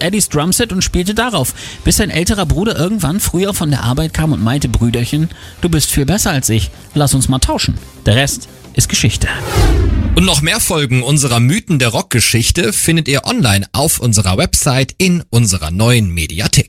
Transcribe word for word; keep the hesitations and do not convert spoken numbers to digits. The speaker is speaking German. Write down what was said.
Eddies Drumset und spielte darauf, bis sein älterer Bruder irgendwann früher von der Arbeit kam und meinte, Brüderchen, du bist viel besser als ich, lass uns mal tauschen. Der Rest ist Geschichte. Und noch mehr Folgen unserer Mythen der Rockgeschichte findet ihr online auf unserer Website in unserer neuen Mediathek.